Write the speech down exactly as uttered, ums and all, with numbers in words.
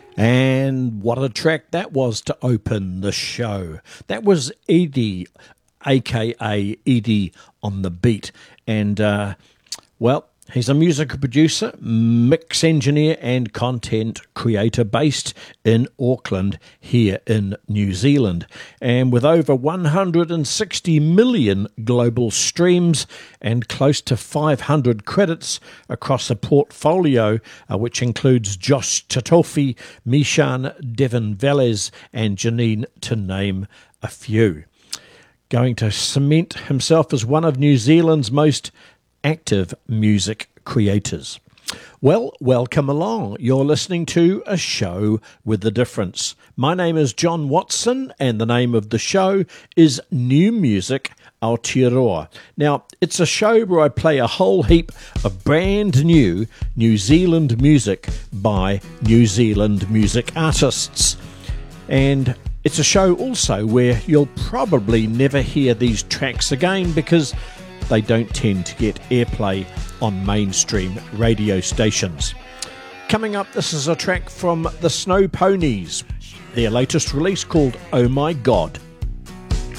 And what a track that was to open the show. That was Edie, aka Edie on the Beat. And, uh, well, he's a music producer, mix engineer, and content creator based in Auckland, here in New Zealand. And with over one hundred sixty million global streams and close to five hundred credits across a portfolio, uh, which includes Josh Tatofi, Mishan, Devin Velez, and Janine, to name a few. Going to cement himself as one of New Zealand's most active music creators. Well, welcome along. You're listening to A Show with a Difference. My name is John Watson, and the name of the show is New Music Aotearoa. Now, it's a show where I play a whole heap of brand new New Zealand music by New Zealand music artists. And it's a show also where you'll probably never hear these tracks again because they don't tend to get airplay on mainstream radio stations. Coming up, this is a track from the Snow Ponies, their latest release called Oh My God.